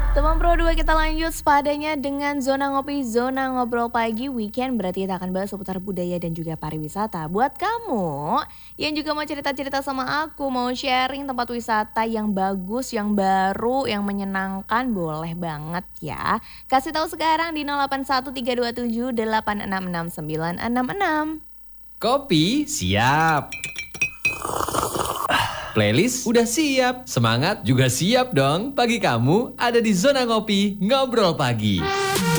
Teman Pro 2 kita lanjut sepadanya dengan Zona Ngopi, Zona Ngobrol Pagi Weekend. Berarti kita akan bahas seputar budaya dan juga pariwisata. Buat kamu yang juga mau cerita-cerita sama aku, mau sharing tempat wisata yang bagus, yang baru, yang menyenangkan, boleh banget ya. Kasih tahu sekarang di 081327866966. Kopi siap. Playlist udah siap. Semangat juga siap dong. Pagi kamu ada di Zona Ngopi Ngobrol Pagi.